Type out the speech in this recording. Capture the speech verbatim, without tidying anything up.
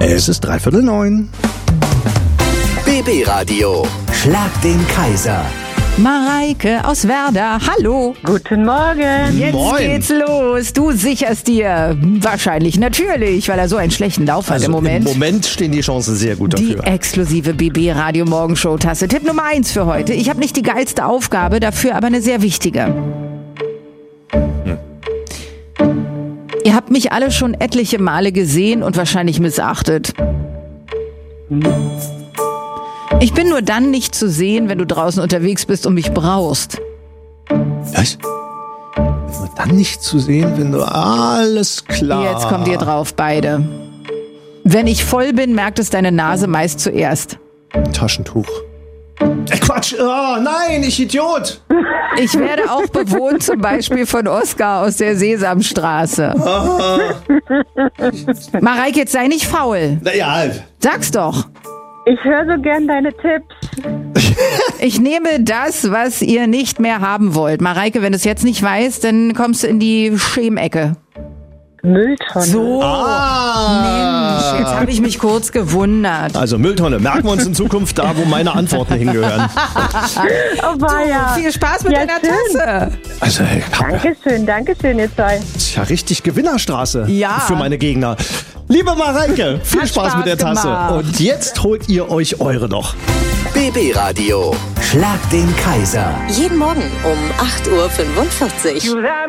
Es ist dreiviertel neun. B B-Radio. Schlag den Kaiser. Mareike aus Werder, hallo. Guten Morgen. Jetzt Moin. geht's los. Du sicherst dir wahrscheinlich, natürlich, weil er so einen schlechten Lauf hat Also im Moment. Im Moment stehen die Chancen sehr gut Die dafür. exklusive B B-Radio-Morgenshow-Tasse. Tipp Nummer eins für heute. Ich habe nicht die geilste Aufgabe, dafür aber eine sehr wichtige. Hm. Ihr habt mich alle schon etliche Male gesehen und wahrscheinlich missachtet. Ich bin nur dann nicht zu sehen, wenn du draußen unterwegs bist und mich brauchst. Was? Nur dann nicht zu sehen, wenn du... Alles klar. Jetzt kommt ihr drauf, beide. Wenn ich voll bin, merkt es deine Nase meist zuerst. Taschentuch. Äh, Quatsch! Oh, nein, ich Idiot! Ich werde auch bewohnt, zum Beispiel von Oskar aus der Sesamstraße. Mareike, jetzt sei nicht faul. Naja, Sag's doch. Ich höre so gern deine Tipps. Ich nehme das, was ihr nicht mehr haben wollt. Mareike, wenn du es jetzt nicht weißt, dann kommst du in die Schemecke. Mülltonne. So, ah. Mensch, jetzt habe ich mich kurz gewundert. Also Mülltonne, merken wir uns in Zukunft da, wo meine Antworten hingehören. Oh, war ja. Viel Spaß mit Ja, deiner schön. Tasse. Also, ich hab, Dankeschön, Dankeschön, ihr zwei. das ist ja richtig Gewinnerstraße Ja. für meine Gegner. Liebe Mareike, viel Hat Spaß, Spaß mit der Tasse. gemacht. Und jetzt holt ihr euch eure noch. B B-Radio. Schlag den Kaiser. Jeden Morgen um acht Uhr fünfundvierzig.